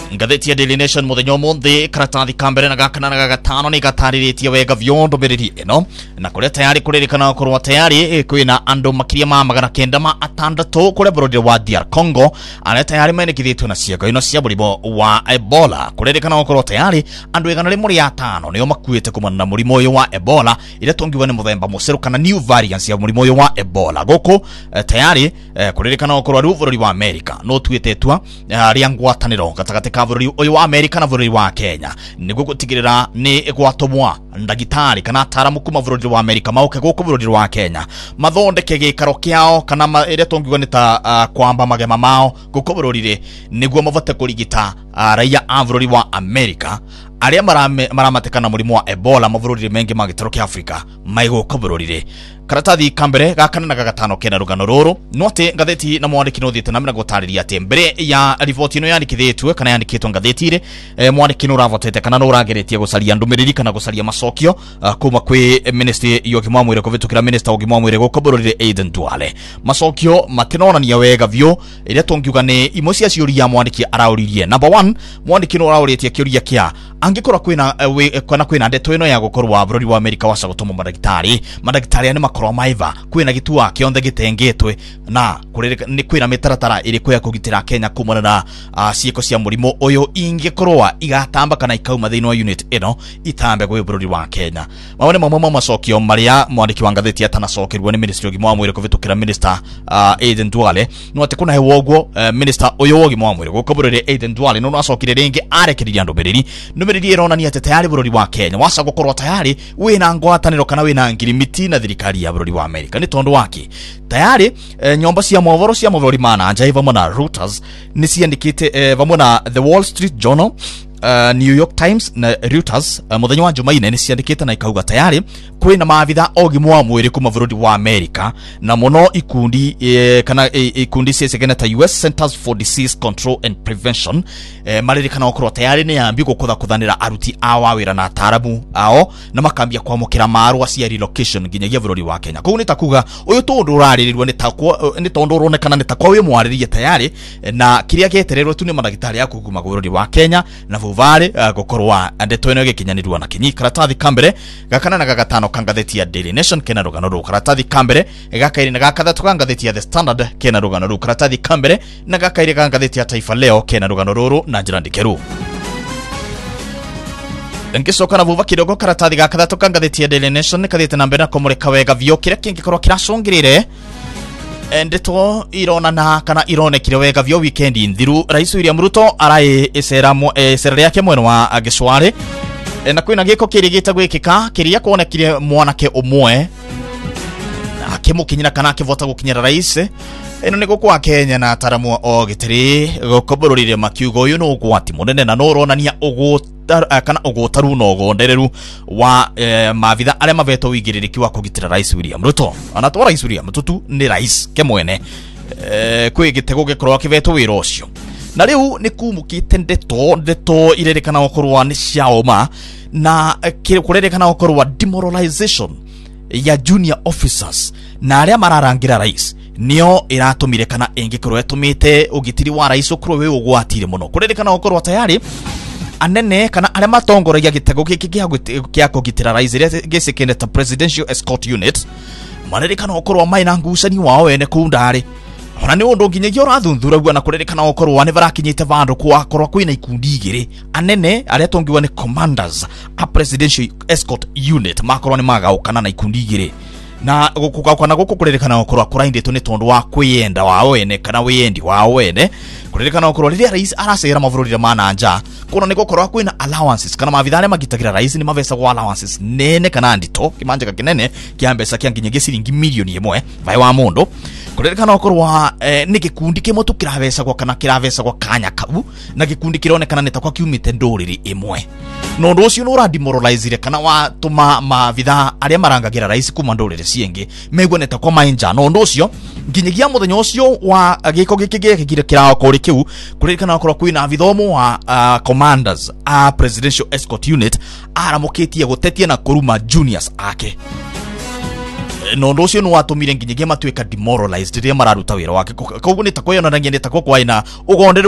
Ngatheti ya Daily Nation muthenya umuthi karatathi kambere na gakana na gatano ni gatariritie wega vyondo beriri eno na kuria tayari kuririkana kurwa tayari kwina andu makiria ma magana kenda ma atandatu kuria burudi wa DR Congo ale tayari menekithitwe na ciego ino cia murimo wa Ebola kuririkana kurwa tayari andu 105 nio makuite kumana na murimo uyu wa Ebola ile tungiwa ni muthemba muceru kana new variants ya murimo uyu wa Ebola goko tayari kuririkana kurwa ru burudi wa America no tuitetwa ria ngwataniro gatagati ka burudi uyu wa America na burudi wa Kenya niguo gutigirira ni gwatomwa ndagitari kana ataramu kuma burudi wa America mauke goko burudi wa Kenya mathondeke gikaro kiao kana ile tungiwa ni ta kwamba magema mao goko burudi niguo mavote kurigita raia a burudi wa America aria maramatekana murimo wa Ebola mavururi mengi magitaro kia Afrika maigo kabururire karatathi kambere gakana na gatano kena rugano roro note ngatheti na mwandiki no thiete na mina gutariria ati mbere ya ripoti ino yandikithitwe kana yandikitwo ngatheti ire mwandiki no ravotete kana no rageretie gucaria ndumiriri kana gucaria macokio kuma kwi ministry yogima mwire kuvitukira minister yogima mwire gukabururire Aden Duale macokio matinonania wega vyo iria tungiuga ni imwe cia ciuria mwandiki arauririe number 1 mwandiki no arauritie kiuria kia angikora kwina ndeto ino ya gukorwa bururi wa America wasa gutuma madagitari ani makorwa maiva kwina gitua kionthe gitengetwe na ni kwina mitaratara iri kwa kugitira Kenya kumana na ciiko cia murimo uyu ingikorwa igatamba kana ikauma thini wa unit ino itambe gwe bururi wa Kenya mawone mamwe macokio maria mwandiki wa ngatheti atanacokerwa ni ministry ogima wa mwire kuvitukira minister Aden Duale no ati kuna hewogwo minister uyu ogima wa mwire gukoburire Aden Duale no acokire ringi arekereria ndumiriri numiriri ironania ati tayari bururi wa Kenya wasa gukorwa tayari wina ngwataniro kana wina ngirimiti na thirikari ya bururi wa America ni tondu waki tayari nyomba cia movoro cia mavori mana njaiva mona Reuters ni ciandikite vamwe na The Wall Street Journal New York Times na Reuters muthenya wa Jumaine ni ciandikite na ikauga tayari kwina maavitha ogimo wa mwiri kuma burudi wa America na muno ikundi kana ikundi ciecegena ta US Centers for Disease Control and Prevention maririkana okorwo tayari ni yambi gukuthanira aruti awa wira na ataramu ao na makambia kwamukira marua cia relocation nginyagia burudi wa Kenya koguo nitakuga uyu tondu uraririrwo ni tondu uronekana ni takwa wi mwaririe tayari na kiria getererwo tu ni madagitari ya kuguma burudi wa Kenya na vuvare gukorwa ndeto ino gikinyanirwa na kinyi karatathi kambere gakana na gagatano kangatheti ya Daily Nation kena rugano ru karatathi kambere gakairi na gakathatu kangatheti ya The Standard kena rugano ru karatathi kambere na gakairi kangatheti ya Taifa Leo kena rugano ruru na njirandikeru ngicoka na vuva kidogo karatathi gakathatu kangatheti ya Daily Nation kathete na mbere na kumurika wega vyo kira kingikorwa kiracungirire ndeto ironana kana ironekire wega vyo weekend nthiru Rais William Ruto arai isera yake mwena wa Gicwari na kwina giko kirigita gwikika kiria kuonekire mwanake umwe akimukinyira kana akivota gukinyira rais eno niko kwa Kenya na ataramu o gitiri gukobororire makiugo uyu no gwati munene na no ronania kana ugutaru no gondereru wa mavitha ale maveto wigiririki wa kugitira Rais William Ruto anatwa Rais William Tutu ni rais kemwene kwigitego gikorwa kiveto wira ucio na riu ni kumukite ndeto irerekana okorwa ni ciaoma na kurerekana okorwa demoralization ya junior officers na aria mararangira rais nio iratumire kana ingikorwa etumite ugitiri wa rais okorwa we ugwatire muno kurerekana okorwa tayari anene kana aria matongoragia gitego giki kia kugitira rais iria gisikene ta presidential escort unit marerekana okorwa maina ngucani wao ene kundari ona ni undu nginyagia urathunthura gwa na kurerekana okorwa ni barakinyite vandu kwakorwa kwina ikundi igiri anene aria tongiwa ni commanders a presidential escort unit makorwa ni magaukana na ikundi igiri na gukukana gukukurerekana okorwa kuraindetwo ni tondu wa kwiyenda wao ene kana wiyendi wao ene kurerekana okorwa riria rais aracera mavururira mana nja kuna niko korwa kwina allowances kana mavithare magitagira rais ni mavesa kwa allowances nene kana ndito kimanja kinene kiambesa kianginyagia ciringi milioni 1 vai wa mundu kurerekana okorwa ni gikundi kimotu kiravesa kwa kana kiravesa kwa kanya kabu na gikundi kironekana ni takwa kiumite nduriri imwe no ndo ucio no ra demoralize kana wa tuma mavitha aria marangagira rais kuma nduriri ciengi megwe neta kwa mainja no ndo ucio nginyagia muthenya ucio wa giko gikigire kirao kuri kiu kurerekana okorwa kwina vithomo wa commanders a presidential escort unit aramukitie gutetia na kuruma juniors ake no ndo ucio no watumire nginyagia matuika demoralized riria mararuta wira wake koguo ni takwa yona ndangi ni takwa kwa ina ugonde